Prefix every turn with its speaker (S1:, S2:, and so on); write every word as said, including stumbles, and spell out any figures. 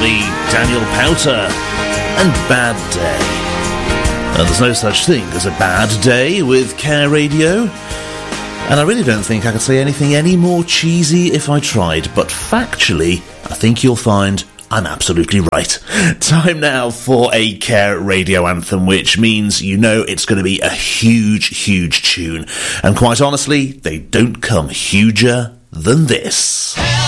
S1: Dolly, Daniel Powter, and Bad Day. Now, there's no such thing as a bad day with Care Radio, and I really don't think I could say anything any more cheesy if I tried, but factually, I think you'll find I'm absolutely right. Time now for a Care Radio anthem, which means you know it's going to be a huge, huge tune. And quite honestly, they don't come huger than this.